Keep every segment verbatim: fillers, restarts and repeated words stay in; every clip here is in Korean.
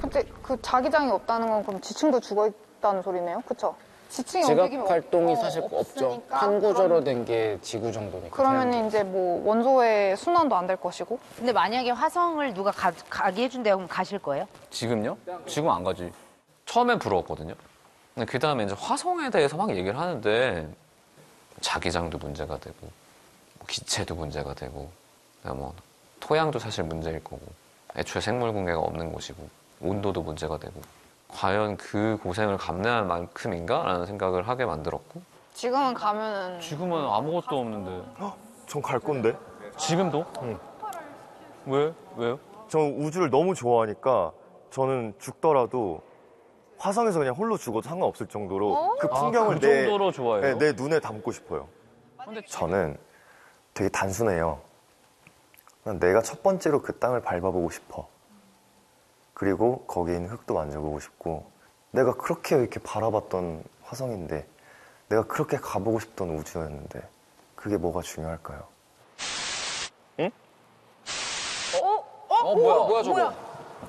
이제 그 자기장이 없다는 건 그럼 지층도 죽어 있다는 소리네요, 그쵸? 지층이 지각 활동이 없, 사실 어, 없죠. 한 구조로 된 게 지구 정도니까. 그러면 이제 뭐 원소의 순환도 안 될 것이고. 근데 만약에 화성을 누가 가, 가게 해준대요, 그럼 가실 거예요? 지금요? 지금 안 가지. 처음엔 부러웠거든요. 근데 그 다음에 이제 화성에 대해서 막 얘기를 하는데 자기장도 문제가 되고 뭐 기체도 문제가 되고 뭐 토양도 사실 문제일 거고 애초에 생물 공해가 없는 곳이고 온도도 문제가 되고 과연 그 고생을 감내할 만큼인가? 라는 생각을 하게 만들었고 지금은 가면은 지금은 아무것도 없는데. 전 갈 건데. 지금도? 응. 왜? 왜요? 전 우주를 너무 좋아하니까 저는 죽더라도 화성에서 그냥 홀로 죽어도 상관없을 정도로 그 풍경을 아, 그 내, 정도로 좋아해요? 네, 내 눈에 담고 싶어요. 저는 되게 단순해요. 그냥 내가 첫 번째로 그 땅을 밟아보고 싶어. 그리고 거기에 있는 흙도 만져보고 싶고 내가 그렇게 이렇게 바라봤던 화성인데 내가 그렇게 가보고 싶던 우주였는데 그게 뭐가 중요할까요? 응? 어? 어? 어, 뭐야, 뭐야, 저거. 뭐야?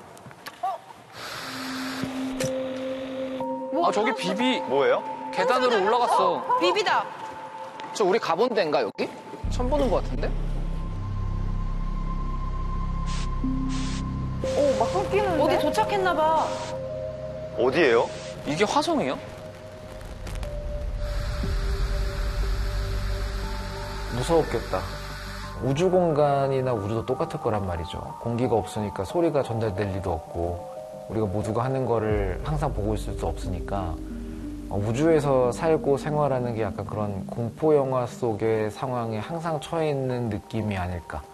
아, 저기 비비 뭐예요? 계단으로 올라갔어. 비비다. 저 우리 가본 데인가, 여기? 처음 보는 것 같은데? 오, 막 끊기는데? 어디 도착했나 봐. 어디예요? 이게 화성이야? 무서웠겠다. 우주 공간이나 우주도 똑같을 거란 말이죠. 공기가 없으니까 소리가 전달될 리도 없고 우리가 모두가 하는 거를 항상 보고 있을 수 없으니까 우주에서 살고 생활하는 게 약간 그런 공포 영화 속의 상황에 항상 처해 있는 느낌이 아닐까.